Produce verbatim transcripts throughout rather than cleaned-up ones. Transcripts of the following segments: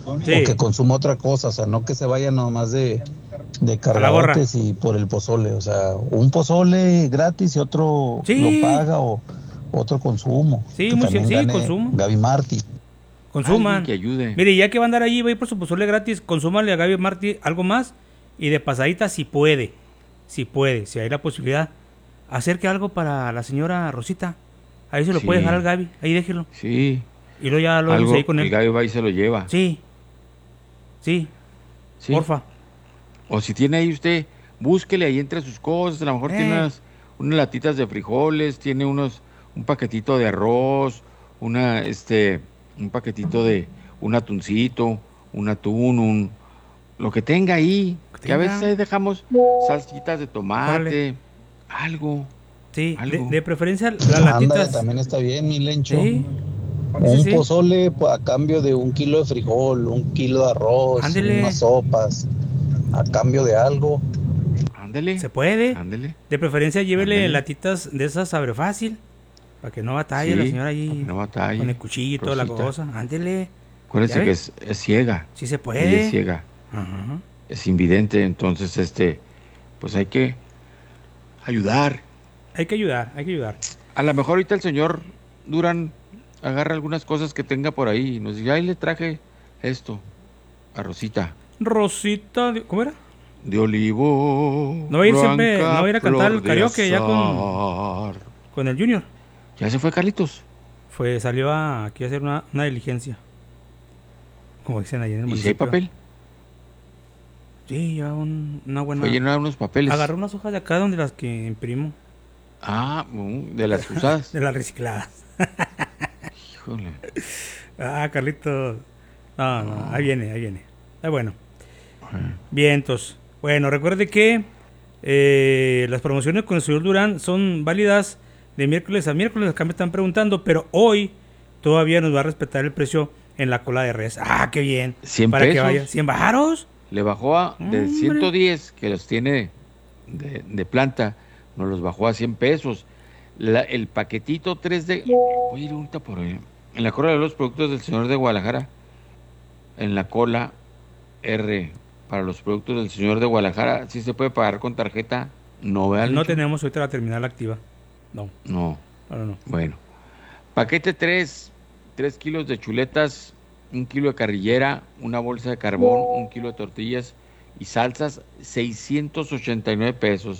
Sí. O que consuma otra cosa, o sea, no que se vaya nomás de, de cargadores y por el pozole, o sea, un pozole gratis y otro sí. lo paga o otro consumo. Sí, que muy también sí, gane consumo. Gaby Martí. Consuman. Que ayude. Mire, ya que va a andar allí, va a ir por su pozole gratis, consúmale a Gaby Martí algo más y de pasadita si puede, si puede, si hay la posibilidad, acerque algo para la señora Rosita. Ahí se lo Sí. puede dejar al Gaby, ahí déjelo. Sí. Y luego ya lo vemos ahí con él. El Gaby va y se lo lleva. Sí. Sí. Sí. Porfa. O si tiene ahí usted, búsquele ahí entre sus cosas. A lo mejor Eh. tiene unas, unas latitas de frijoles, tiene unos, un paquetito de arroz, una, este, un paquetito de un atuncito, un atún, un, lo que tenga ahí. Que, que a veces ahí dejamos salsitas de tomate, Órale. algo. Sí, algo. De, de preferencia las latitas. Ándale, también está bien, mi Lencho. Sí. Un sí, pozole sí. a cambio de un kilo de frijol, un kilo de arroz, Ándele. unas sopas, a cambio de algo. Ándele. Se puede. Ándele. De preferencia llévele Ándele. latitas de esas abre fácil, para que no batalle sí, la señora allí. No batalle. Con el cuchillo y toda la cosa. Ándele. Acuérdese que es, es ciega. Sí se puede. Ella es ciega. Ajá. Es invidente, entonces este, pues hay que ayudar. Hay que ayudar, hay que ayudar. A lo mejor ahorita el señor Durán agarra algunas cosas que tenga por ahí y nos dice, ay, le traje esto a Rosita. Rosita, ¿cómo era? De olivo. No va a ir siempre, no va a ir a cantar el karaoke ya con, con el Junior. ¿Ya se fue Carlitos? Fue, salió a, aquí a hacer una, una diligencia. Como dicen ahí en el ¿Y municipio. si hay papel? Sí, ya un, una buena... Fue llenar unos papeles. Agarró unas hojas de acá donde las que imprimo. Ah, de las usadas. De las recicladas. Híjole. Ah, Carlitos. No, no, no, ahí viene, ahí viene. Ah, bueno. Vientos. Bueno, recuerde que eh, las promociones con el señor Durán son válidas de miércoles a miércoles. Acá me están preguntando, pero hoy todavía nos va a respetar el precio en la cola de res. Ah, qué bien. cien Para pesos. que vaya. ¿cien bajaros? Le bajó a de Hombre. ciento diez que los tiene de, de planta, nos los bajó a cien pesos. La, el paquetito tres de... Voy a ir ahorita por ahí. En la cola de los productos del señor de Guadalajara. En la cola R para los productos del señor de Guadalajara. ¿Sí se puede pagar con tarjeta? No, ¿verdad? No tenemos ahorita la terminal activa. No. No. No, no. Bueno. Paquete tres. tres kilos de chuletas, un kilo de carrillera, una bolsa de carbón, un kilo de tortillas y salsas, seiscientos ochenta y nueve pesos.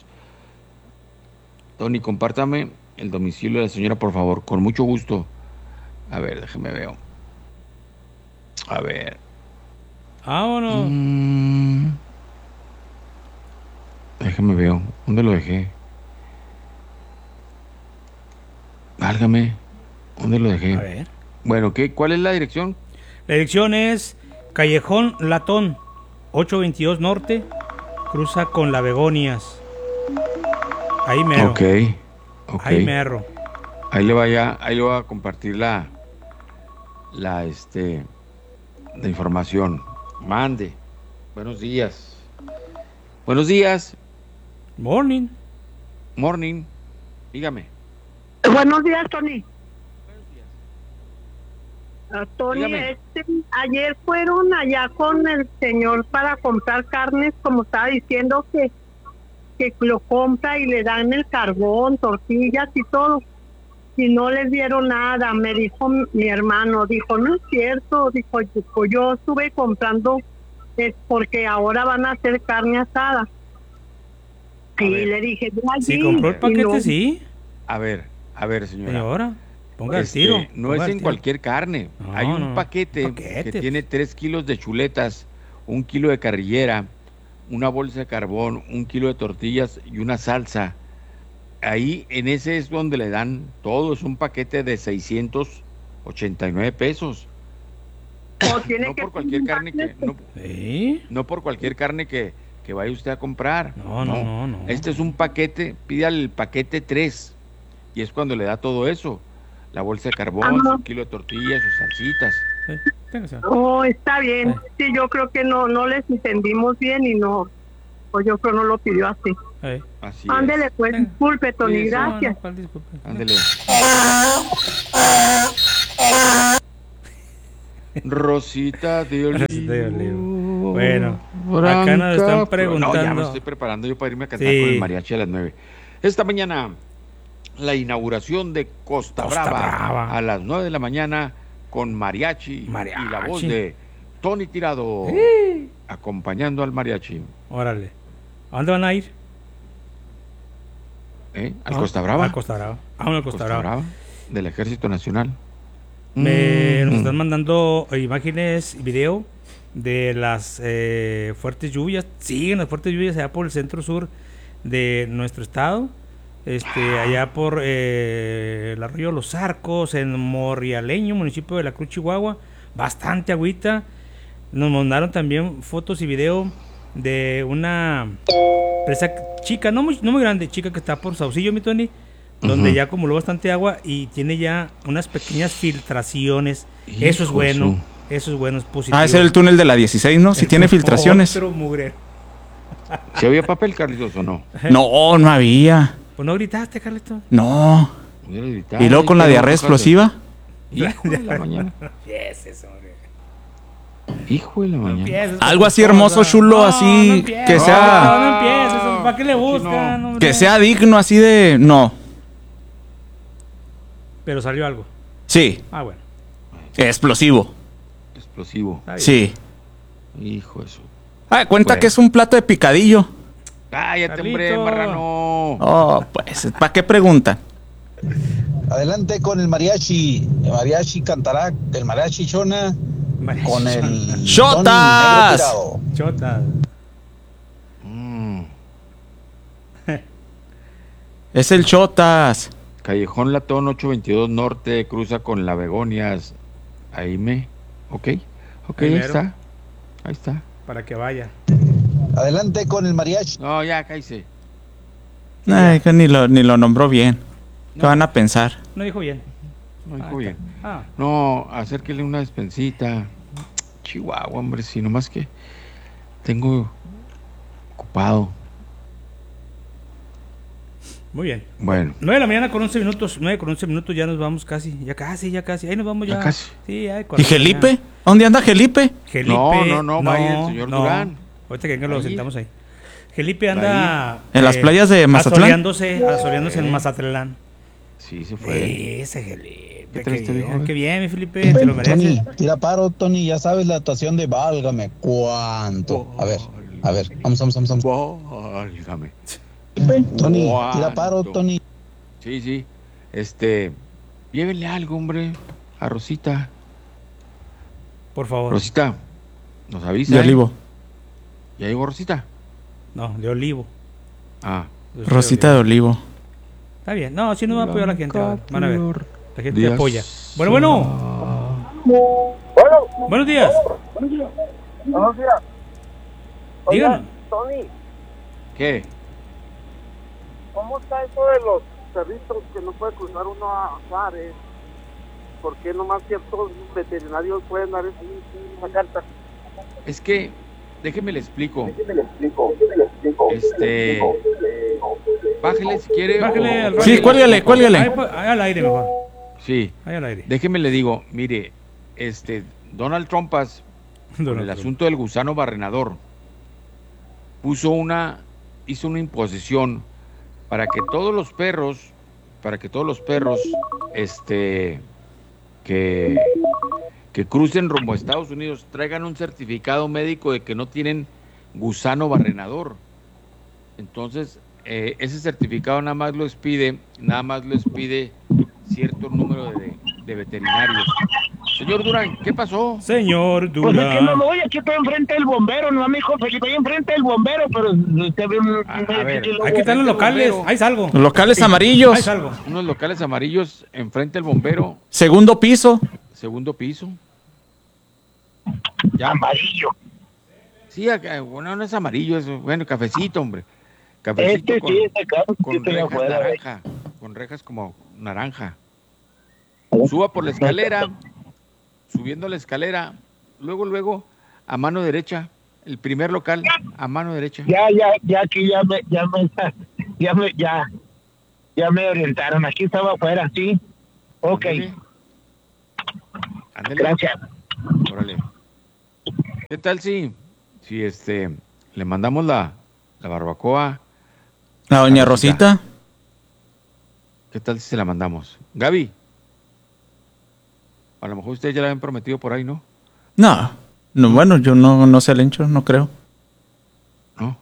Tony, compártame el domicilio de la señora, por favor, con mucho gusto. A ver, déjeme ver. A ver. Vámonos. Mm. Déjame ver. ¿Dónde lo dejé? Válgame. ¿Dónde lo dejé? A ver. Bueno, ¿qué? ¿Cuál es la dirección? La dirección es Callejón Latón, ochocientos veintidós Norte, cruza con la Begonias. Ahí mero. Ok, ok. Ahí mero. Ahí le vaya, ahí le voy a compartir la, la, este, la información. Mande. Buenos días. Buenos días. Morning. Morning. Dígame. Buenos días, Tony. Uh, Tony, este, ayer fueron allá con el señor para comprar carnes, como estaba diciendo que, que lo compra y le dan el carbón, tortillas y todo, y no les dieron nada. Me dijo mi hermano, dijo, no es cierto, dijo, dijo yo estuve comprando es porque ahora van a hacer carne asada. A y ver. Le dije, si compró el paquete, no. Sí. A ver, a ver, señora. Señora. Ponga este, el tiro. No Ponga es en tiro. cualquier carne. No, Hay un no, paquete paquete que tiene tres kilos de chuletas, un kilo de carrillera, una bolsa de carbón, un kilo de tortillas y una salsa. Ahí, en ese es donde le dan todo. Es un paquete de seiscientos ochenta y nueve pesos. No, tiene no que por cualquier carne que... No, ¿Sí? no por cualquier carne que, que vaya usted a comprar. No, no, no, no. Este es un paquete, pídale el paquete tres. Y es cuando le da todo eso. La bolsa de carbón, ah, un kilo de tortillas, sus salsitas. Sí, oh, está bien. Sí. sí, yo creo que no no les entendimos bien y no, pues yo creo no lo pidió así. Sí. Así Ándele, es. pues, sí. disculpe, Tony, Sí, gracias. No, no, disculpe. Ándele. Rosita de olivo. Rosita de olivo. Bueno, acá nos están preguntando. No, ya me estoy preparando yo para irme a cantar Sí. con el mariachi a las nueve. Esta mañana, la inauguración de Costa, Costa Brava, Brava. a las nueve de la mañana con mariachi, Mariachi. y la voz de Tony Tirado Sí. acompañando al mariachi. Órale. ¿A dónde van a ir? ¿Eh? ¿Al ¿A- Costa Brava? Al Costa Brava. Ah, al Costa, Costa Brava. Brava, del Ejército Nacional. Me, Mm. Nos están mandando imágenes y video de las eh, fuertes lluvias. Siguen las fuertes lluvias allá por el centro sur de nuestro estado. Este, allá por eh, el arroyo Los Arcos, en Morrialeño, municipio de La Cruz, Chihuahua. Bastante agüita. Nos mandaron también fotos y video de una presa chica, no muy, no muy grande, chica que está por Saucillo, mi Tony, donde Ujú. ya acumuló bastante agua y tiene ya unas pequeñas filtraciones. Hijo Eso es bueno, su- eso es bueno, es positivo. Ah, ese es el túnel de la dieciséis, ¿no? Si tiene filtraciones. Otro mugre. ¿Si había papel, Carlitos, o no? No, no había. Pues no gritaste, Carlito. No. Hubiera gritado, Y luego con la pero diarrea no, explosiva. Hijo de la mañana. Yes, eso, hombre. Hijo de la No mañana. empieces, Algo así cosa. hermoso, chulo, No, así, no empieces, que sea- No, no empieces, ¿para qué le buscan, no. hombre? Que sea digno así de... No. Pero salió algo. Sí. Ah, bueno. Explosivo. Explosivo. Está bien. Sí. Hijo de su... Ah, cuenta Bueno. que es un plato de picadillo. Cállate, hombre, Carlito. marrano. Oh, pues, ¿para qué preguntan? Adelante con el mariachi. El mariachi cantará, el mariachi Chona Mariachi. con el ¡Chotas! Tony Negro Tirado. Chota. Mm. Es el Chotas. Callejón Latón ochocientos veintidós Norte, cruza con la Begonias. Ahí me... Ok, ok, Ahí ahí mero. está. Ahí está. Para que vaya. Adelante con el mariachi. No, ya, cállese. Ay, que ni lo, ni lo nombró bien. ¿Qué No. van a pensar? No dijo bien. No, Ah, hijo bien. Ah, No, acérquele una despensita. Chihuahua, hombre, si nomás que tengo ocupado. muy bien. Bueno, nueve de la mañana con once minutos. nueve con once minutos, ya nos vamos casi. Ya casi, ya casi. Ahí nos vamos ya. Ya casi. Sí, ya. ¿Y Felipe? ¿A dónde anda Felipe? Felipe. No, no, no, va a ir el señor Durán. Ahorita que venga lo Va a ir. sentamos ahí. Felipe anda... ¿En las playas de Mazatlán? Asoleándose, asoleándose en Mazatlán. sí, se fue. Ese Felipe. ¿Qué Qué, traes, te dijo, bien, eh? qué bien, mi Felipe. Te lo Tony, mereces. tira paro, Tony. Ya sabes la actuación de Válgame. ¿Cuánto? A ver, a ver. Vamos, vamos, vamos. vamos. Válgame. Tony, tira ¿Cuánto? paro, Tony. Sí, sí. Este, llévenle algo, hombre, a Rosita. Por favor. Rosita, nos avisa. De ¿eh? olivo. ¿Ya llegó Rosita? No, de olivo. Ah. Yo soy Rosita de olivo. olivo. Está bien. No, si no va a apoyar a la gente. ahora. Van a ver. Flor La gente de apoya. Bueno, bueno. Buenos días. Buenos días. Díganos. Tony, ¿Qué? ¿cómo está eso de los perritos que no puede cruzar uno a Juárez? ¿Por qué nomás ciertos veterinarios pueden dar esa, esa carta? Es que, déjeme le explico. ¿Qué me le explico? ¿Qué me le explico? Este, bájele si quiere. Bájele o- al radio. Sí, cuélgale, Ahí, cuélgale. pues, ahí al aire mejor. Sí, Ahí al aire. déjeme le digo, mire, este, Donald Trumpas, con Donald el Trump. asunto del gusano barrenador, puso una, hizo una imposición para que todos los perros, para que todos los perros, este, que, que crucen rumbo a Estados Unidos traigan un certificado médico de que no tienen gusano barrenador. Entonces, eh, ese certificado nada más lo expide, nada más lo expide cierto número de, de veterinarios. Señor Durán, ¿qué pasó? Señor Pues es que no Durán. me voy, aquí estoy enfrente del bombero, no me dijo Felipe, ahí enfrente del bombero, pero usted ve un... A- a ver, Hay que estar en los locales. bombero. Ahí salgo. Los locales Ahí amarillos. salgo. Unos locales amarillos enfrente del bombero, Segundo piso. segundo piso. Ya, Amarillo. sí, acá, bueno, no es amarillo, es bueno, cafecito, hombre. Cafecito Este con, sí, este carro con que estoy rejas afuera. naranja, con rejas como naranja. Suba por la escalera, subiendo la escalera, luego, luego, a mano derecha, el primer local, a mano derecha. Ya, ya, ya aquí ya me, ya me, ya me, ya, ya me orientaron, aquí estaba afuera, sí. Ok, Ándele. Ándele. gracias. Órale. ¿Qué tal si, si este, le mandamos la, la barbacoa a doña Rosita? Rosita? ¿Qué tal si se la mandamos? Gaby, a lo mejor ustedes ya la habían prometido por ahí, ¿no? No, no, bueno, yo no, no sé el hecho, no creo. ¿No?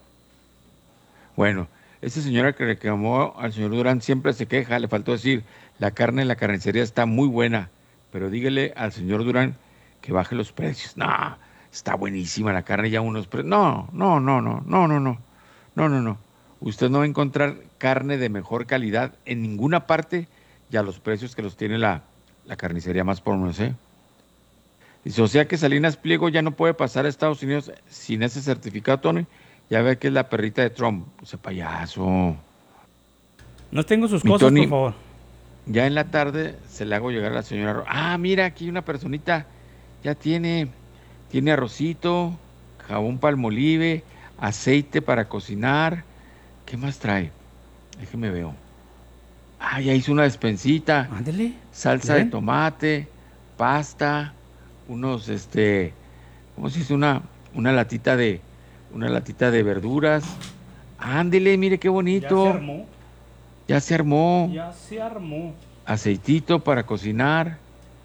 Bueno, esta señora que reclamó al señor Durán siempre se queja, le faltó decir, la carne en la carnicería está muy buena, pero dígale al señor Durán que baje los precios. No, está buenísima la carne, ya unos precios. No, no, no, no, no, no, no, no, no, no. Usted no va a encontrar carne de mejor calidad en ninguna parte y a los precios que los tiene la, la carnicería más por no sé. Dice, o sea que Salinas Pliego ya no puede pasar a Estados Unidos sin ese certificado, Tony. Ya ve que es la perrita de Trump. Ese payaso. No tengo sus Mi cosas, Tony, por favor. Ya en la tarde se le hago llegar a la señora. Ah, mira, aquí una personita ya tiene, tiene arrocito, jabón palmolive, aceite para cocinar. ¿Qué más trae? Déjeme veo. Ah, ya hizo una despensita. Ándele. Salsa Bien. de tomate, pasta, unos, este, ¿cómo se dice? Una, una latita de, una latita de verduras. Ándele, mire qué bonito. Ya se armó. Ya se armó. Ya se armó. Aceitito para cocinar.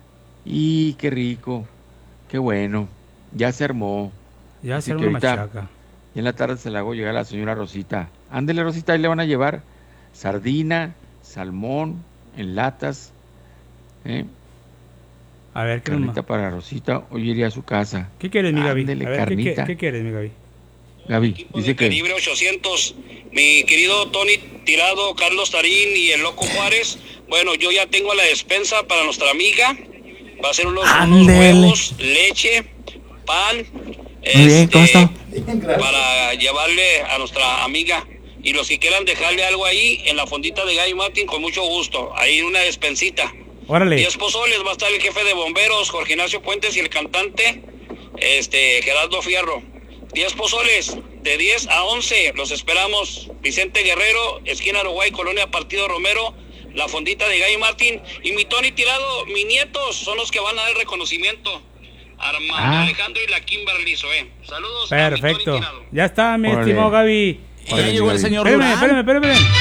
Y qué rico. Qué bueno. Ya se armó. Ya Así se armó machaca. Y en la tarde se la hago llegar a la señora Rosita. Ándele, Rosita, ahí le van a llevar sardina, salmón, en latas. ¿eh? A ver, ¿qué carnita para Rosita. Hoy iría a su casa. ¿Qué quieres, mi Gaby? Ándele, a ver, carnita. ¿qué, ¿Qué quieres, mi Gaby? Gaby, dice que... Calibre ochocientos, mi querido Tony Tirado, Carlos Tarín y el Loco Juárez. Bueno, yo ya tengo la despensa para nuestra amiga. Va a ser unos, unos huevos, leche, pan. Muy bien, ¿cómo está? Para llevarle a nuestra amiga. Y los que quieran dejarle algo ahí en la fondita de Gaby Martín, con mucho gusto. Ahí en una despensita. Órale. diez pozoles, va a estar el jefe de bomberos, Jorge Ignacio Puentes, y el cantante, este, Gerardo Fierro. diez pozoles, de diez a once, los esperamos. Vicente Guerrero, esquina Uruguay, Colonia Partido Romero, la fondita de Gaby Martín. Y mi Tony Tirado, mis nietos son los que van a dar el reconocimiento. Armando, ah. Alejandro y la Kimberly Zoe. Saludos. Perfecto. A mi Tony Tirado. Ya está, mi Órale. estimado Gaby. Ya llegó el señor Durán. Espérame, espérame, espérame.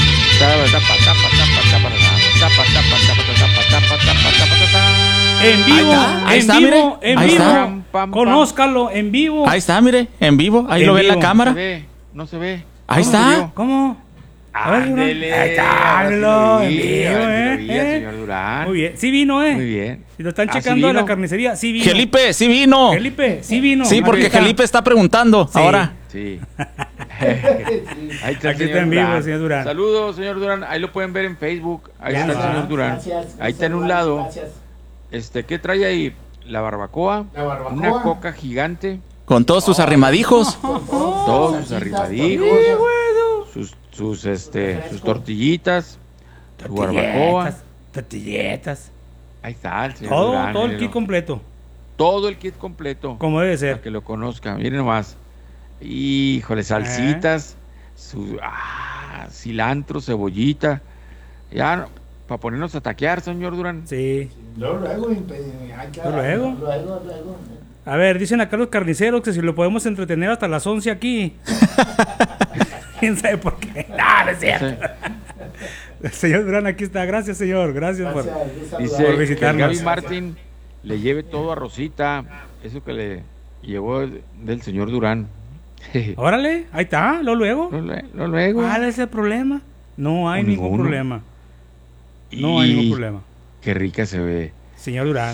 En vivo, ahí está, en mire. vivo, en Ahí vivo. está. Conózcalo, en vivo. Ahí está, mire, en vivo. Ahí En lo ve en la vivo. cámara. No se ve, no se ve. Ahí ¿Cómo está. se vio? ¿Cómo? A ver, Ándele, Ahí está, ahora sí háblalo, lo en vi, vivo, ahora sí eh, lo vi, el eh. señor Durán. Muy bien, sí vino, eh. Muy bien. Si lo están Ah, ¿sí checando en la vino? carnicería, sí vino. Felipe, sí vino. Felipe, sí vino. Sí, porque Ahorita. Felipe está preguntando Sí. ahora. Sí. Ahí está el Aquí señor está en vivo Durán. el señor Durán. Saludos, señor Durán. Ahí lo pueden ver en Facebook. Ahí Ya está el está. señor Durán. Gracias, Ahí está en un gracias, lado. gracias. Este, ¿qué trae ahí? La barbacoa, La barbacoa. una coca gigante, Con todos sus arremadijos. todos sus arrimaditos, sus, sus, este, sus tortillitas, su barbacoa. Tortilletas, tortilletas. Ahí está el señor Todo, Durán. todo el mírenlo. kit completo. Todo el kit completo. Como debe Para ser. que lo conozca. Miren nomás. Híjole, salsitas, su, ah, cilantro, cebollita. Ya, para ponernos a taquear, señor Durán. Sí. Luego, luego, impe- ay, claro, Luego. luego, luego. A ver, dicen acá los carniceros que si lo podemos entretener hasta las once aquí. ¿Quién sabe por qué? No, no es cierto. El señor Durán aquí está. Gracias, señor. Gracias, por... Gracias, Dice por que el visitarnos. Gaby Martín le lleve todo a Rosita. Eso que le llevó el- del señor Durán. Órale, ahí está, lo luego. Lo, lue- lo luego. ¿Cuál es el problema? No hay No, ningún ninguno. problema. No hay Y ningún problema. Qué rica se ve. Señor Durán.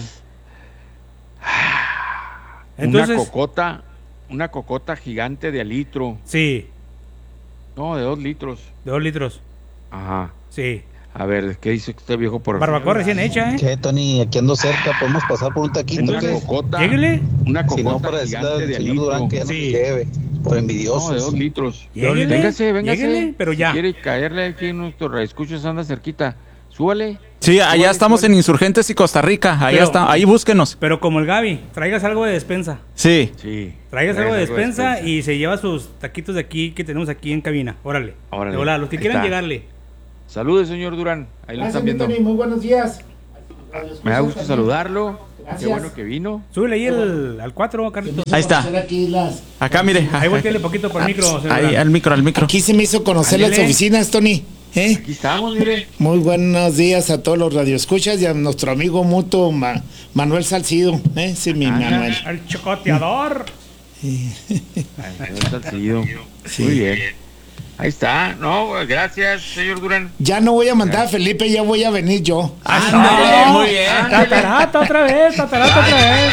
Una Entonces, cocota, una cocota gigante de a litro. sí, No, de dos litros. de dos litros. Ajá. Sí. A ver, ¿qué dice este viejo por Barbacoa recién hecha, ¿eh? ¿Qué, Tony? Aquí ando cerca, podemos pasar por un taquito. Una ¿Qué? cocota. Lléguele. Una Si cocota no, para decirle gigante al de a señor Durán litro. que ya no Sí. se lleve, por No, de envidiosos. dos litros. Lléguele. Véngase, véngase. Lléguele, pero ya. Quiere caerle aquí en nuestro reescuchos, anda cerquita. Súbale. Sí, allá Súbale, estamos súbale. en Insurgentes y Costa Rica. Allá Pero- está, ahí búsquenos. Pero como el Gaby, traigas algo de despensa. Sí. Sí. Traigas algo de Traigas despensa y se lleva sus taquitos de aquí que tenemos aquí en cabina. Órale. Órale. De volada, los que Ahí quieran está. llegarle. Saludos, señor Durán. Ahí lo Gracias, están mi viendo. Tony, muy buenos días. Me da gusto saludarlo. Gracias. Qué bueno que vino. Súbele ahí el, al cuatro, Carlitos. Ahí está. Acá, mire. Ahí volteale poquito por el micro. Ahí, al micro, al micro. Aquí se me hizo conocer Andele. Las oficinas, Tony. ¿Eh? Aquí estamos, mire. Muy buenos días a todos los radioescuchas y a nuestro amigo mutuo Ma- Manuel Salcido. ¿Eh? Sí, mi ah, Manuel. El chocoteador. Manuel Salcido. Sí. Muy bien. Ahí está. No, gracias, señor Durán. Ya no voy a mandar a Felipe, ya voy a venir yo. ¡Ándale! Muy bien. Tatarata otra vez, tatarata otra vez.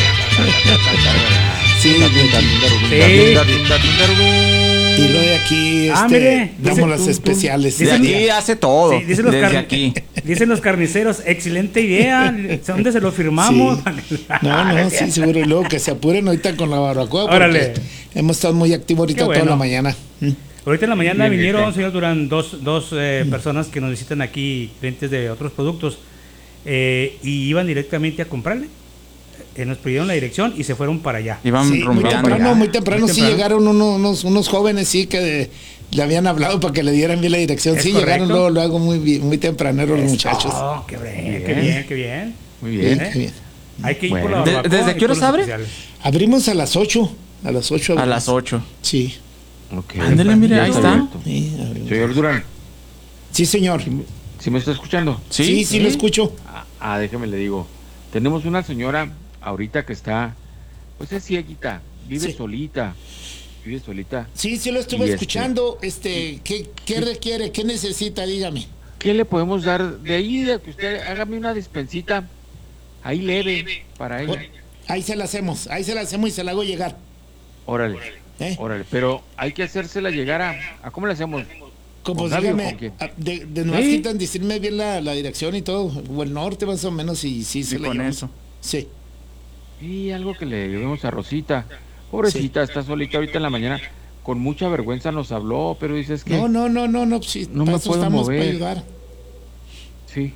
Sí, sí. Y lo de aquí, este, ah, mire, damos dice, las tú, especiales. Tú, de aquí hace todo. Sí, dicen, los desde car- aquí. dicen los carniceros, excelente idea. ¿Dónde se lo firmamos? Sí. No, no, sí, seguro. Y luego que se apuren ahorita con la barbacoa. Órale. Hemos estado muy activos ahorita bueno. toda la mañana. ¿Mm? Ahorita en la mañana bien, vinieron, bien. señor Durán, dos, dos eh, mm. personas que nos visitan aquí, clientes de otros productos, eh, y iban directamente a comprarle. Eh, nos pidieron la dirección y se fueron para allá. Iban sí, muy temprano, muy temprano, muy sí temprano. Llegaron unos, unos, unos jóvenes, sí, que de, le habían hablado para que le dieran bien la dirección. Sí, correcto. Llegaron luego, luego muy, muy tempraneros los muchachos. Oh, qué bien, qué bien, qué bien. Muy bien. ¿Eh? Qué bien. Hay que ir bueno. por la barbacoa. ¿Desde qué horas abre? Especiales. Abrimos a las ocho. A las ocho. A las ocho. Sí. Okay. Ándale, mire, ahí está. Sí, señor Durán. Sí, señor. ¿Sí, ¿Sí me está escuchando? Sí, sí, sí, sí lo escucho. Ah, ah, déjeme le digo. Tenemos una señora ahorita que está, pues es cieguita, vive sí. solita, vive solita. Sí, sí lo estuve escuchando. Este, este ¿qué, qué requiere? ¿Qué necesita? Dígame. ¿Qué le podemos dar de ahí? De que usted hágame una despensita ahí leve para ella. Ahí se la hacemos, ahí se la hacemos y se la hago llegar. Órale. ¿Eh? Órale, pero hay que hacérsela llegar a, a ¿cómo le hacemos? Como dígame, de, de nuevo ¿Sí? quitan decirme bien la, la dirección y todo, o el norte más o menos, y sí se le con llevamos. eso. Sí. Y algo que le llevemos a Rosita. Pobrecita, sí. Está solita ahorita en la mañana. Con mucha vergüenza nos habló, pero dices que no, no, no, no, no, sí, no me puedo mover. Para ayudar. Sí.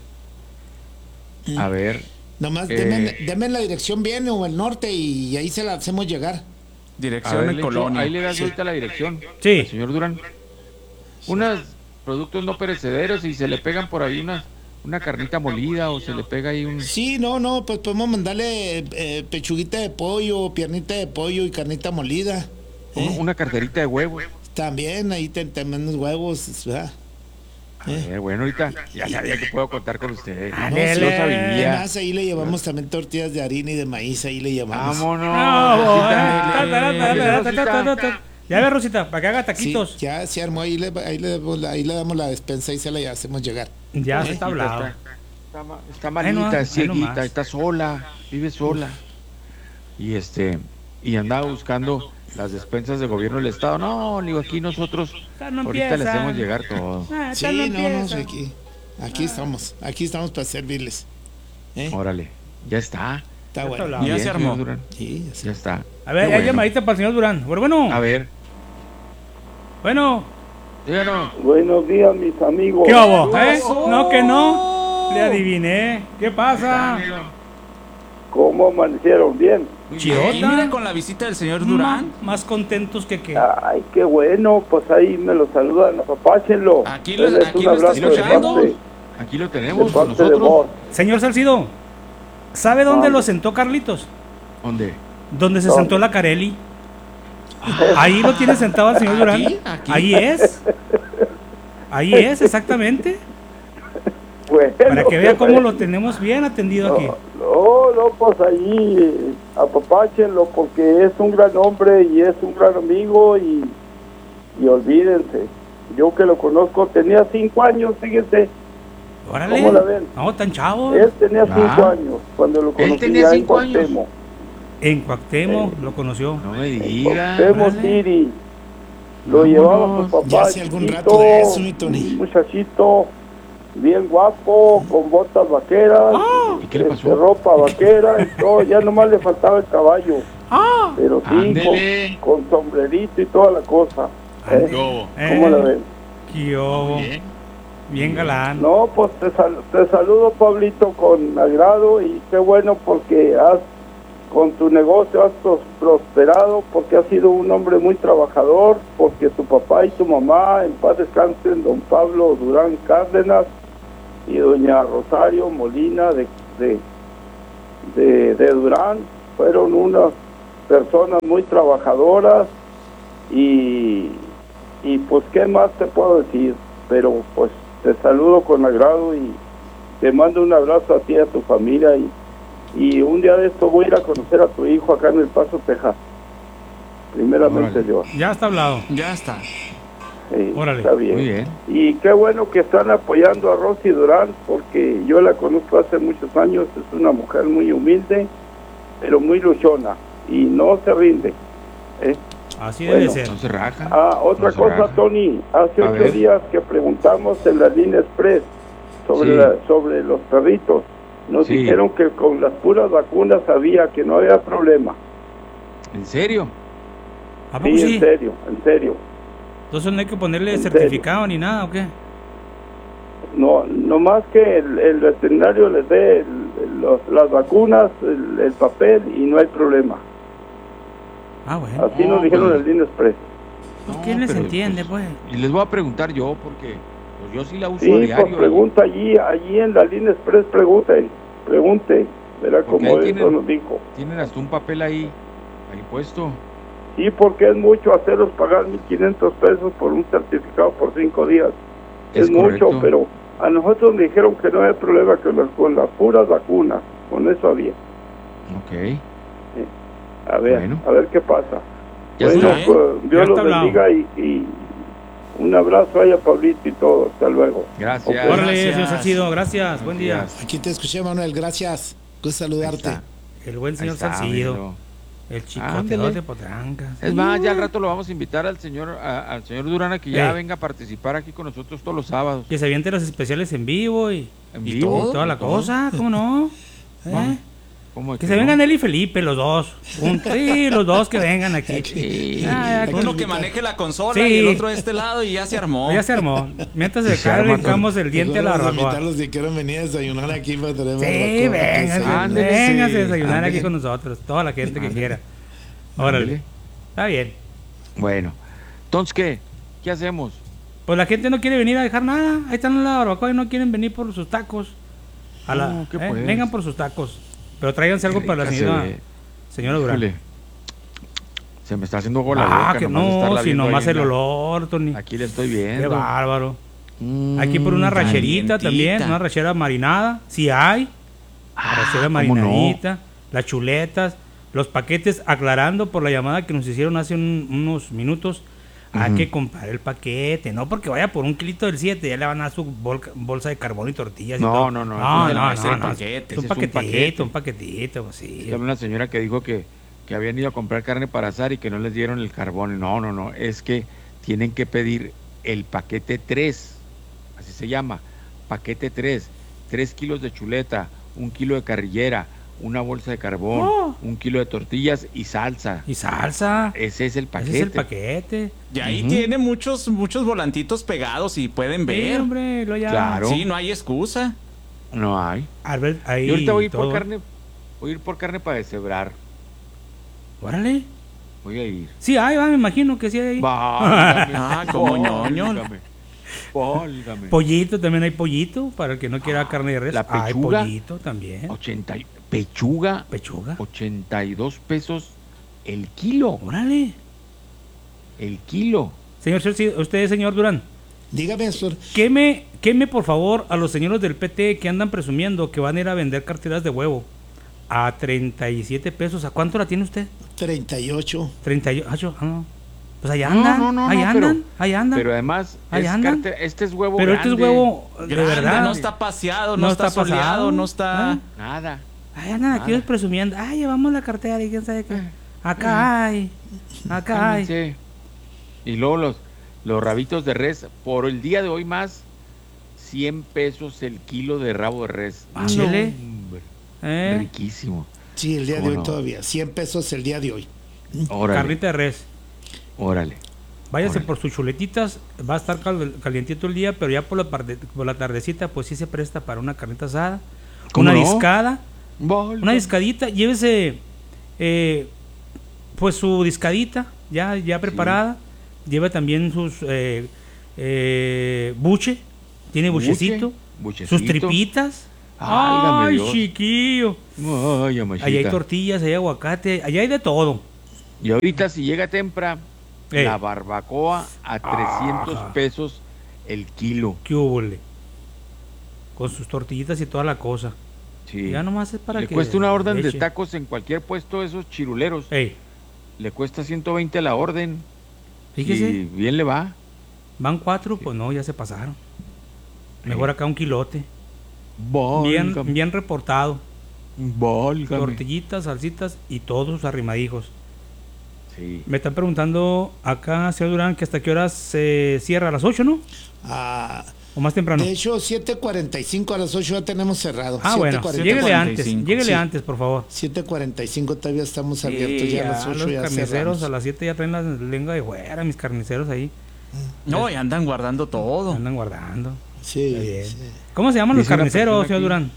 Mm. A ver. Nomás eh, deme, deme la dirección bien o el norte y ahí se la hacemos llegar. Dirección en Colonia. Ahí le das sí. ahorita la dirección. Sí. Señor Durán. Sí. Unos productos no perecederos y se le pegan por ahí unas una carnita molida o se le pega ahí un... Sí, no, no, pues podemos mandarle eh, pechuguita de pollo, piernita de pollo y carnita molida. ¿Eh? Una carterita de huevos. También, ahí también los huevos, ¿verdad? A ¿Eh? ver, bueno, ahorita ya sabía que puedo contar con usted. No, sí, lo sabía. Además, ahí le llevamos también tortillas de harina y de maíz, ahí le llevamos. ¡Vámonos! Ya ve, Rosita, para que haga taquitos. Sí, ya se armó, ahí le, ahí, le, ahí le damos la despensa y se la hacemos llegar. Ya se está hablado. Está, está, está malita, cieguita, está sola, vive sola. Y este, y andaba buscando las despensas del gobierno del estado. No, digo, aquí nosotros no ahorita le hacemos llegar todo. Ah, sí, no, no, no, aquí, aquí ah. estamos, aquí estamos para servirles. ¿Eh? Órale, ya está. Está bueno. Bien, ya se armó. Sí, ya, ya está. A ver, hay bueno. llamadita para el señor Durán. Bueno, bueno. A ver. Bueno. Díganos. Buenos días, mis amigos. ¿Qué hubo? ¿Eh? No, que no. Le adiviné. ¿Qué pasa? ¿Cómo amanecieron? ¿Bien? Chirota. Y mira con la visita del señor Durán. Más, más contentos que qué. Ay, qué bueno. Pues ahí me lo saludan. Apapáchenlo. Aquí lo, aquí lo está escuchando. Aquí lo tenemos con nosotros. Señor Salcido, ¿sabe dónde ¿Dónde? lo sentó Carlitos? ¿Dónde? Donde se ¿Dónde? sentó la Carelli. Ahí lo tiene sentado el señor Durán. ¿Aquí? ¿Aquí? Ahí es. Ahí es, exactamente. Bueno, para que vea cómo lo tenemos bien atendido no, aquí. No, no, pues allí apapáchenlo porque es un gran hombre y es un gran amigo y, y olvídense. Yo que lo conozco tenía cinco años, fíjense. Órale. ¿Cómo la ven? No, tan chavo. Él tenía cinco ah. años cuando lo conocí. Él tenía en cinco Cuauhtémoc. años. En Cuauhtémoc sí. lo conoció. No me diga. Cuauhtémoc City. Lo llevaba su papá. Ya hace algún rato de eso, mi Tony. Un muchachito bien guapo, con botas vaqueras, ah. ¿Y qué le pasó? De ropa vaquera y todo. Ya nomás le faltaba el caballo. Ah. Pero sí, con, con sombrerito y toda la cosa. ¿Eh? ¿Cómo eh. la ven? Quio. Bien. Bien galán. No, pues te, sal, te saludo, Pablito, con agrado y qué bueno porque has, con tu negocio has prosperado, porque has sido un hombre muy trabajador, porque tu papá y tu mamá, en paz descansen, don Pablo Durán Cárdenas y doña Rosario Molina de, de, de, de Durán. Fueron unas personas muy trabajadoras y, y pues qué más te puedo decir, pero pues te saludo con agrado y te mando un abrazo a ti y a tu familia y, y un día de esto voy a ir a conocer a tu hijo acá en El Paso, Texas. Primeramente Dios. Ya está hablado. Ya está. Sí, Órale. está bien. Muy bien. Y qué bueno que están apoyando a Rosy Durán, porque yo la conozco hace muchos años, es una mujer muy humilde, pero muy luchona, y no se rinde. ¿eh? Así Bueno. debe ser. No se raja. Ah, otra No se cosa, raja. Tony, hace A ocho ver. días que preguntamos en la línea express sobre, Sí. la- sobre los perritos, nos Sí. dijeron que con las puras vacunas había, que no había problema. ¿En serio? ¿A poco Sí, sí? en serio, en serio. Entonces no hay que ponerle ¿En certificado ni nada, ¿o qué? No, no más que el, el veterinario les dé el- los- las vacunas, el, el papel y no hay problema. Ah, bueno. Así No, nos dijeron pues- en el línea express. Pues, No, ¿quién les pero, entiende, pues? Y les voy a preguntar yo, porque pues yo sí la uso Sí, a diario. pues pregunta allí, allí en la línea express, pregunte, pregunte, verá Porque como ahí eso tienen- nos dijo. Tienen hasta un papel ahí, ahí puesto. Sí, porque es mucho hacerlos pagar mil quinientos pesos por un certificado por cinco días. Es, Es mucho, correcto. pero a nosotros nos dijeron que no había problema con las, con las puras vacunas, con eso había. Ok. A ver, Bueno. a ver qué pasa. Ya Bueno, está, ¿eh? pues, Ya Dios está los hablado. bendiga y, y un abrazo ahí a Pablito y todo. Hasta luego. Gracias. Ok. Órale, Gracias. señor Salcido, gracias. Buen día. Gracias. Aquí te escuché, Manuel, gracias. Gusto Ahí saludarte. está, El buen ahí señor está, Salcido. míralo. El chicoteador Ándele. de Potrancas. Es más, ya al rato lo vamos a invitar al señor a- al señor Durán a que ya Ey. venga a participar aquí con nosotros todos los sábados. Que se aviente los especiales en vivo y, En y vivo. todo, toda la todo. cosa, ¿cómo no? ¿Eh? ¿Cómo Que que se no? vengan él y Felipe, los dos. Un- sí, los dos que vengan aquí. Sí. Ah, ya, Uno que maneje la consola Sí. y el otro de este lado y ya se armó. ya se armó. Mientras de Se acá arma le dejamos el diente a la Vamos a barbacoa. invitarlos si quieren venir a desayunar aquí para tener Sí, barbacoa, véngase, desayunar. Ándele, véngase a sí. desayunar aquí Ándele. con nosotros. Toda la gente que Ándele. quiera. Órale. Ándele. Está bien. Bueno, entonces, ¿qué? ¿Qué hacemos? Pues la gente no quiere venir a dejar nada. Ahí están en la barbacoa y no quieren venir por sus tacos. A la, No, ¿qué eh, pues? vengan por sus tacos. Pero tráiganse algo Qué para la rica señora, se ve. señora Durán. Híjole. Se me está haciendo agua la Ah, boca. que nomás de no, estarla si viendo nomás ahí en el la- olor, Tony. Aquí le estoy Qué viendo. bárbaro. Mm, Aquí por una racherita calientita. también, una rachera marinada. Si hay. ah, Rachera ¿cómo marinadita. Las chuletas. Los paquetes, aclarando por la llamada que nos hicieron hace un- unos minutos. Hay Ujú. que comprar el paquete, no porque vaya por un kilito del siete, ya le van a dar su bolca- bolsa de carbón y tortillas. y No, todo. no, no, no, ese no, no es no, el no, paquete, es ese un es un paquetito, paquete. un paquetito, pues sí. Había una señora que dijo que, que habían ido a comprar carne para asar y que no les dieron el carbón. No, no, no. Es que tienen que pedir el paquete tres. Así se llama. Paquete tres. Tres kilos de chuleta, un kilo de carrillera, una bolsa de carbón, Oh. un kilo de tortillas y salsa. Y salsa. Ese es el paquete. Ese es el paquete. Y ahí Ujú. tiene muchos, muchos volantitos pegados y pueden Sí, ver. hombre, lo ya. Claro. Sí, no hay excusa. No hay. Albert, ahí Yo ahorita voy a ir todo. por carne. Voy a ir por carne para deshebrar. Órale. Voy a ir. Sí, hay, va, me imagino que sí hay. ahí. Válgame, Ah, como ñoño. válgame, válgame. Pollito, también hay pollito, para el que no quiera carne de res. La Hay pechuga. pollito también. ochenta y- pechuga, Pechuga. ochenta y dos pesos el kilo. Órale. El kilo. Señor, Celsi- usted, señor Durán, Dígame, Sor. queme, queme por favor a los señores del P T que andan presumiendo que van a ir a vender carteras de huevo a treinta y siete pesos. ¿A cuánto la tiene usted? treinta y ocho. treinta y ocho. Ah, no. Pues allá No, andan, no, no, ahí no, andan, pero- ahí andan. Pero además, Ahí es andan. carte- este es huevo Pero este es grande. huevo de Grande, verdad. no está paseado, no, No está, está soleado, pasado. no está. ¿Eh? Nada. Ahí andan aquí Nada. presumiendo. Ah, llevamos la cartera y quién sabe qué. Acá hay, acá hay. Cálmense. Y luego los, los rabitos de res, por el día de hoy más, cien pesos el kilo de rabo de res. Ándele. Hombre, ¿Eh? riquísimo. Sí, el día de ¿Cómo hoy no? todavía. cien pesos el día de hoy. Órale, Carnita de res. órale. Váyase Órale. por sus chuletitas, va a estar cal- calientito el día, pero ya por la, parte- por la tardecita, pues sí se presta para una carnita asada, ¿Cómo una no? discada, Válgame. una discadita, llévese eh, pues su discadita ya, ya preparada, lleve también sus eh, eh, buche, tiene Buche, buchecito, buchecito. sus tripitas, Ay, Dios. Chiquillo. Ay, amachita. Allá hay tortillas, hay aguacate, allá hay de todo. Y ahorita si llega temprano, eh. la barbacoa a trescientos ah. pesos el kilo. ¿Qué húbole? Con sus tortillitas y toda la cosa. Sí. Ya nomás es para le que... Le cuesta una orden leche. de tacos en cualquier puesto de esos chiruleros. Ey. Le cuesta ciento veinte la orden. Fíjese. Y bien le va. Van cuatro, sí. Pues no, ya se pasaron. Mejor acá un quilote. Válgame. Bien, bien reportado. Válgame. Tortillitas, salsitas y todos sus arrimadijos. Sí. Me están preguntando acá, señor Durán, que hasta qué horas se cierra, a las ocho, ¿no? Ah, o más temprano. De hecho, siete cuarenta y cinco a las ocho ya tenemos cerrado. Ah, bueno, lléguele antes, lléguele sí. antes, por favor. siete cuarenta y cinco todavía estamos abiertos, sí, ya, ya a las ocho los ya carniceros cerramos. A las siete ya traen la lengua de fuera, mis carniceros ahí. No, y andan guardando todo. Andan guardando. Sí, sí. ¿Cómo se llaman los carniceros, señor Durán?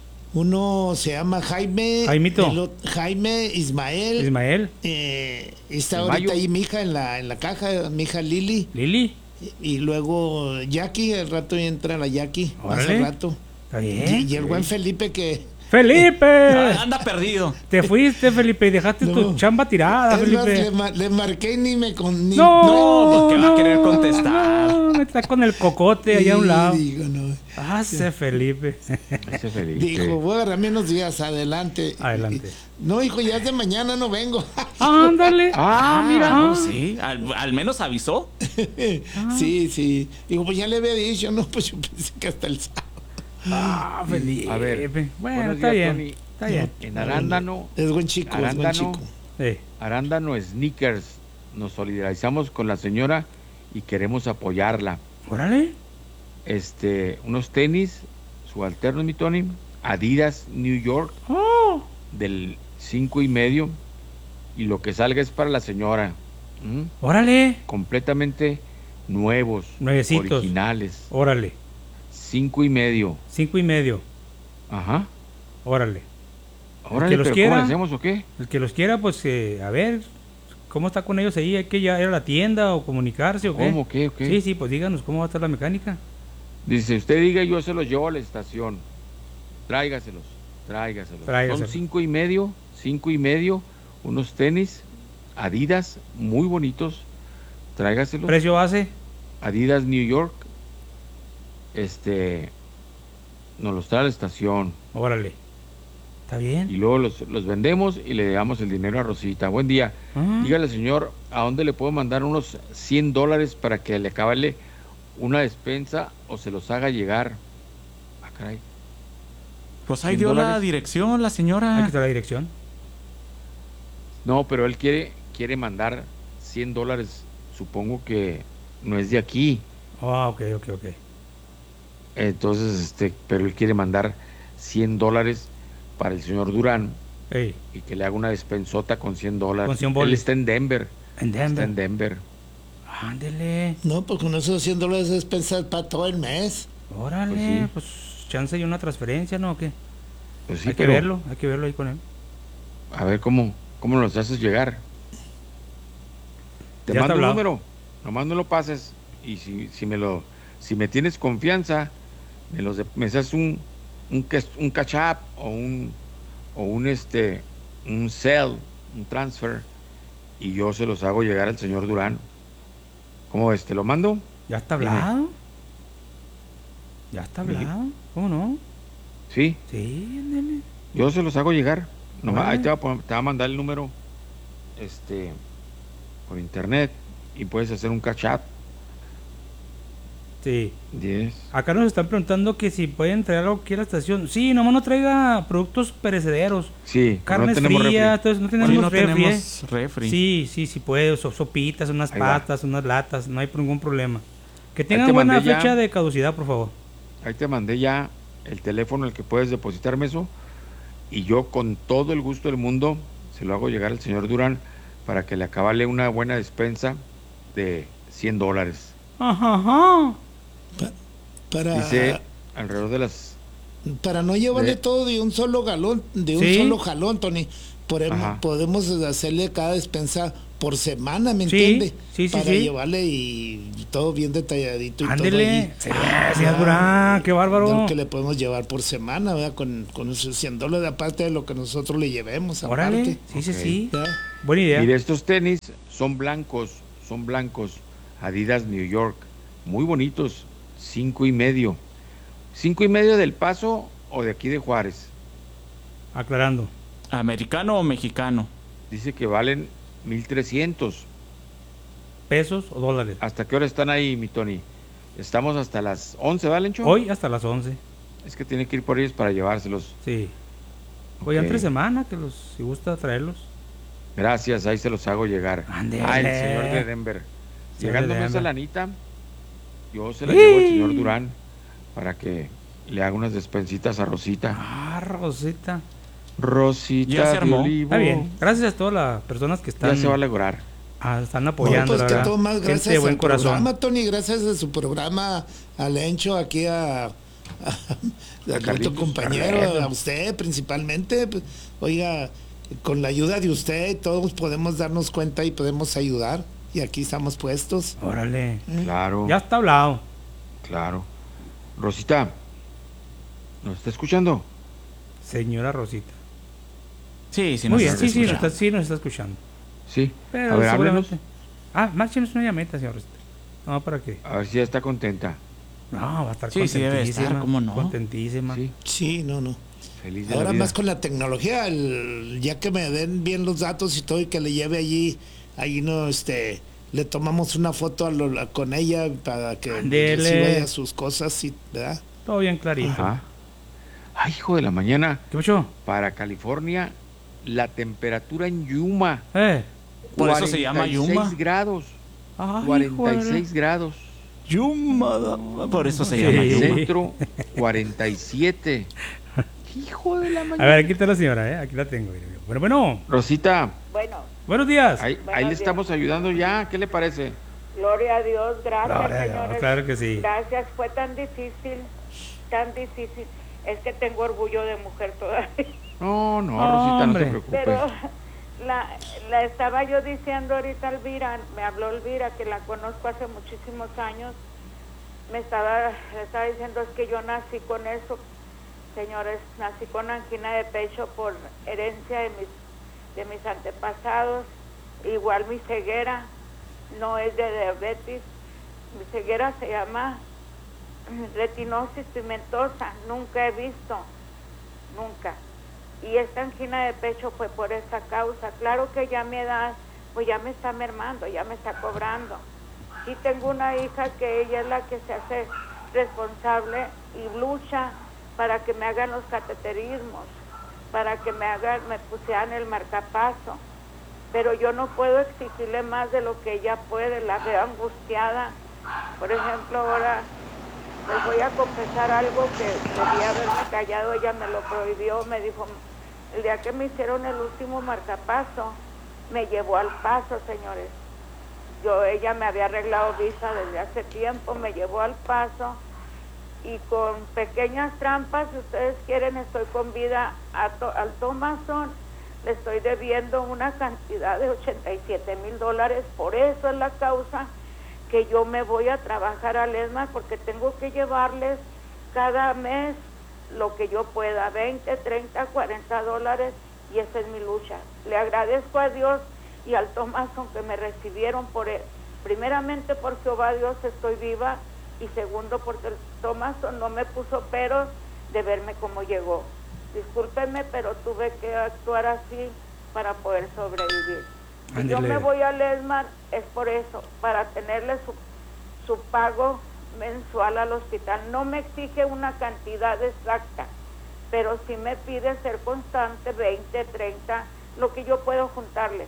Uno se llama Jaime. Jaimito. Jaime, Ismael. Ismael. Eh, está ahorita Mayo. Ahí mi hija en la, en la caja, mi hija Lili. Lili. Y, y luego Jackie, al rato entra la Jackie. Hace rato. Está bien. Y, y el buen Felipe que... ¡Felipe! Anda perdido. Te fuiste, Felipe, y dejaste no. tu chamba tirada, es Felipe. Más, le, le marqué y ni me... Con, ni, no, no, porque no, va a querer contestar. No, está con el cocote allá a un lado. Digo, no. Hace Felipe. Hace Felipe. Dijo, voy a agarrar menos días, adelante. Adelante. No, hijo, ya es de mañana no vengo. Ándale. Ah, mira. No, sí, al, al menos avisó. ah. Sí, sí. Digo, pues ya le había dicho, no, pues yo pensé que hasta el sábado. Ah, Felipe. A ver, bueno, está días, bien. Tony. Está bien. En Arándano. Es buen chico, Arándano, es buen chico. Sí. Arándano Sneakers. Nos solidarizamos con la señora y queremos apoyarla. Órale. Este, unos tenis subalternos, mi Tony. Adidas New York. Oh. Del cinco y medio. Y lo que salga es para la señora. ¿Mm? Órale. Completamente nuevos. Nuevecitos. Originales. Órale. Cinco y medio. Cinco y medio. Ajá. Órale. Órale, pero quiera, ¿cómo le hacemos o qué? El que los quiera, pues, eh, a ver, ¿cómo está con ellos ahí? ¿Hay que ya ir a la tienda o comunicarse o qué? ¿Cómo, qué, qué? Sí, sí, pues díganos cómo va a estar la mecánica. Dice, usted diga, yo se los llevo a la estación. Tráigaselos, tráigaselos. Tráigaselos. Son cinco y medio, cinco y medio, unos tenis, Adidas, muy bonitos. Tráigaselos. ¿Precio base? Adidas New York. Este, nos los trae a la estación. Órale. Está bien. Y luego los, los vendemos y le damos el dinero a Rosita. Buen día. Ah. Dígale, señor, ¿a dónde le puedo mandar unos cien dólares para que le acabe una despensa o se los haga llegar? Ah, caray. Pues ahí dio la dirección, la señora. Aquí está la dirección. No, pero él quiere, quiere mandar cien dólares. Supongo que no es de aquí. Ah, ok, ok, ok. Entonces, este, pero él quiere mandar cien dólares para el señor Durán. Ey. Y que le haga una despensota con cien dólares. Con cien él boles. está en Denver. En Denver. Está en Denver. Ándele. No, pues con esos cien dólares es pensar para todo el mes. Órale, pues, sí. Pues chance y una transferencia, ¿no? ¿O qué? Pues sí, hay pero, que verlo, hay que verlo ahí con él. A ver cómo, cómo nos haces llegar. Te ya mando el número, nomás no lo pases. Y si, si me lo, si me tienes confianza, me los de, me haces un, un, un catch up o un o un este un sell, un transfer, y yo se los hago llegar al señor Durán. ¿Cómo ves? ¿Te lo mando? ¿Ya está hablado? Dime. ¿Ya está hablado? ¿Cómo no? Sí. Sí, ándale. Yo se los hago llegar. Nomás, ahí te va, a poner, te va a mandar el número este por internet y puedes hacer un catch up. Sí. Yes. Acá nos están preguntando que si pueden traer algo aquí a la estación. Sí, nomás no traiga productos perecederos. Sí. Carnes no frías, entonces no tenemos, sí, no refri, tenemos refri. Sí, sí, sí puede. So, sopitas, unas ahí patas, va. Unas latas, no hay ningún problema. Que tengan buena fecha ya, de caducidad, por favor. Ahí te mandé ya el teléfono al que puedes depositarme eso. Y yo con todo el gusto del mundo se lo hago llegar al señor Durán para que le acabale una buena despensa de cien dólares. Ajá, ajá. Pa para, Dice alrededor de las... Para no llevarle de, todo de un solo galón, de un ¿sí? solo jalón, Tony. Podemos, podemos hacerle cada despensa por semana, ¿me Sí, entiende? sí, sí, Para sí. llevarle y todo bien detalladito y Ándele. todo allí. Ah, señor Durán, qué bárbaro. Lo que le podemos llevar por semana, ¿verdad? Con, con esos cien dólares aparte de lo que nosotros le llevemos. Órale, Aparte. sí, sí, Ok. sí. ¿Ya? Buena idea. Mire, estos tenis son blancos, son blancos. Adidas New York, muy bonitos. Cinco y medio. Cinco y medio del Paso o de aquí de Juárez. Aclarando. ¿Americano o mexicano? Dice que valen mil trescientos. ¿Pesos o dólares? ¿Hasta qué hora están ahí, mi Tony? Estamos hasta las once, ¿vale, Lencho? Hoy hasta las once. Es que tiene que ir por ellos para llevárselos. Sí. Hoy Ok. entre semana, que los, si gusta traerlos. Gracias, ahí se los hago llegar. Ándele. Ah, el señor de Denver. Señor Llegándome de esa Denver. lanita, yo se la ¡Sí! llevo al señor Durán para que le haga unas despensitas a Rosita. Ah, Rosita. Rosita Ya se de armó. olivo. Está bien. Gracias a todas las personas que están, Ya se va a lograr. ah, están No, apoyando. pues la que verdad. todo más Gente gracias de buen al corazón. programa, Tony, gracias a su programa, al Encho, aquí a, a, a nuestro Carlitos, compañero, Carlitos. a usted principalmente. Pues, oiga, con la ayuda de usted todos podemos darnos cuenta y podemos ayudar. Y aquí estamos puestos. Órale. Claro, Ya está hablado. claro. Rosita, ¿nos está escuchando? Señora Rosita. Sí, sí, Muy nos bien, está sí, sí, nos escuchando. está, sí, nos está escuchando. Sí. Pero a ver, háblenos. seguramente. Ah, márchenos una llameta, señor Rosita. No, ¿para qué? A ver si ya está contenta. No, va a estar Sí, sí, debe contentísima. estar, ¿cómo no? Contentísima. Sí, Sí, no, no. feliz de Ahora la vida. más con la tecnología, el- ya que me den bien los datos y todo y que le lleve allí, allí no, este, le tomamos una foto a lo- a- con ella para que Ándele. reciba ella sus cosas, y, ¿verdad? Todo bien clarito. Ajá. Ay, hijo de la mañana. ¿Qué pasó? Para California, la temperatura en Yuma. Eh. Por eso se llama Yuma. cuarenta y seis grados. Ay, cuarenta y hijo de- seis grados. Yuma. Por eso se Sí. llama Yuma. Centro, cuarenta y siete. Hijo de la A mañana. ver, aquí está la señora, ¿eh? Aquí la tengo. mire. Bueno, bueno. Rosita, Bueno, Buenos días. ahí, ahí le estamos ayudando ya. ¿Qué le parece? gloria a Dios, gracias, Gloria a Dios, señores. claro que sí. Gracias, fue tan difícil, tan difícil. Es que tengo orgullo de mujer todavía. No, no, Rosita, no Hombre. se preocupe. Pero la, la estaba yo diciendo ahorita a Elvira, me habló Elvira, que la conozco hace muchísimos años. Me estaba, le estaba diciendo, es que yo nací con eso, señores, nací con angina de pecho por herencia de mis, de mis antepasados. Igual mi ceguera no es de diabetes, mi ceguera se llama retinosis pigmentosa, nunca he visto, nunca. Y esta angina de pecho fue por esta causa. Claro que ya mi edad, pues ya me está mermando, ya me está cobrando. Y tengo una hija que ella es la que se hace responsable y lucha para que me hagan los cateterismos, para que me hagan, me pusieran el marcapaso. Pero yo no puedo exigirle más de lo que ella puede, la veo angustiada. Por ejemplo, ahora les voy a confesar algo que debía haberme callado, ella me lo prohibió, me dijo, el día que me hicieron el último marcapaso, me llevó al Paso, señores. Yo, ella me había arreglado visa desde hace tiempo, me llevó al Paso y con pequeñas trampas, si ustedes quieren, estoy con vida a to, al Thomason, le estoy debiendo una cantidad de ochenta y siete mil dólares, por eso es la causa que yo me voy a trabajar al ESMAD, porque tengo que llevarles cada mes lo que yo pueda, veinte, treinta, cuarenta dólares, y esa es mi lucha. Le agradezco a Dios y al Thomason que me recibieron, por él. Primeramente por Jehová Dios estoy viva, y segundo porque el Thomason no me puso peros de verme como llegó. Discúlpenme, pero tuve que actuar así para poder sobrevivir. Si yo me voy al ESMAD es por eso, para tenerle su, su pago mensual al hospital. No me exige una cantidad exacta, pero sí me pide ser constante, veinte, treinta, lo que yo puedo juntarles.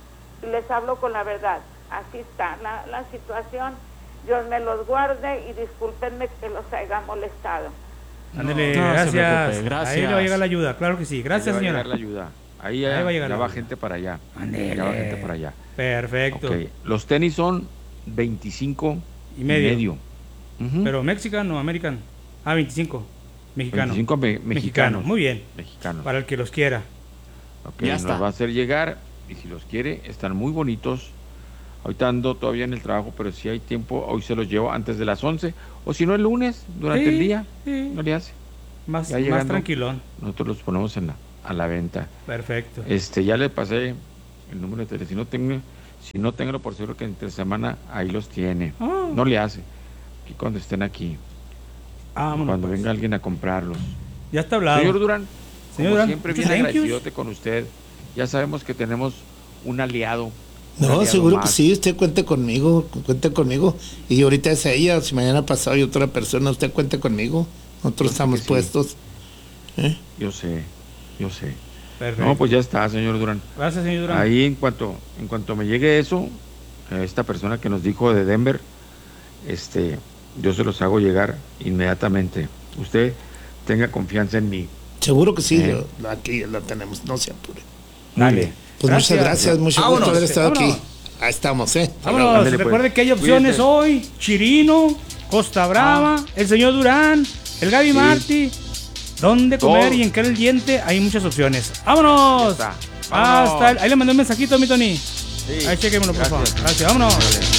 Y les hablo con la verdad. Así está la, la situación. Dios me los guarde y discúlpenme que los haya molestado. Ándele, No, no se gracias. preocupe, gracias. Ahí le va a llegar la ayuda, claro que sí. Gracias, Ahí le va señora. a llegar la ayuda. Ahí, Ahí ya, va a llegar ya la va ayuda. gente para allá. Ándele. Ya va gente para allá. Perfecto. Ok, los tenis son veinticinco Y medio. Ujú. Pero Mexican o American. Ah, veinticinco. Mexicano. veinticinco me- mexicanos. Muy bien. Mexicanos. Para el que los quiera. Ok, Ya nos está. va a hacer llegar y si los quiere, están muy bonitos. Ahorita ando todavía en el trabajo, pero si hay tiempo, hoy se los llevo antes de las once, o si no el lunes, durante Sí, el día, sí. no le hace. Más, Ya más llegando, tranquilón. Nosotros los ponemos en la, a la venta. Perfecto. Este, ya le pasé el número de teléfono. Si no tengo, si no tengo por seguro que entre semana ahí los tiene. Ah. No le hace. Y cuando estén aquí. Vámonos, cuando pues. venga alguien a comprarlos. Ya está hablado. Señor Durán, Señor como Durán, siempre bien thank yous. agradecidote con usted. Ya sabemos que tenemos un aliado. un No, aliado seguro más. que sí, usted cuente conmigo, cuente conmigo. Y ahorita es ella, si mañana pasado hay otra persona, usted cuente conmigo. Nosotros estamos sí. puestos. ¿Eh? Yo sé, yo sé. Perfecto. No, pues ya está, señor Durán. Gracias, señor Durán. Ahí en cuanto, en cuanto me llegue eso, esta persona que nos dijo de Denver, este, yo se los hago llegar inmediatamente. Usted tenga confianza en mí. Seguro que sí, ¿Eh? yo- aquí la tenemos, no se apure. Dale. Pues Gracias. muchas gracias, mucho Vámonos. gusto haber estado Vámonos. aquí. Ahí estamos, ¿eh? Vámonos, Ándale, pues. recuerde que hay opciones Cuídese. hoy. Chirino, Costa Brava, Ah. el señor Durán, el Gaby Sí. Martí. ¿Dónde comer Todo. y en qué el diente? Hay muchas opciones. ¡Vámonos! Ya está. Vámonos. Hasta el- ahí le mandé un mensajito a mi Tony. Sí. Ahí chequémoslo, por favor. Gracias. Gracias, vámonos. Órale.